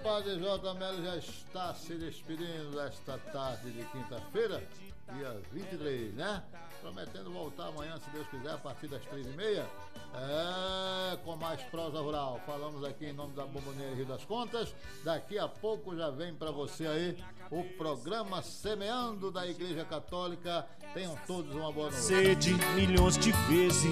Padre J. Melo já está se despedindo desta tarde de quinta-feira, dia 23, né? Prometendo voltar amanhã, se Deus quiser, a partir das 3h30, com mais prosa rural. Falamos aqui em nome da Bomboneira Rio das Contas. Daqui a pouco já vem para você aí o programa Semeando da Igreja Católica. Tenham todos uma boa noite. Sede milhões de vezes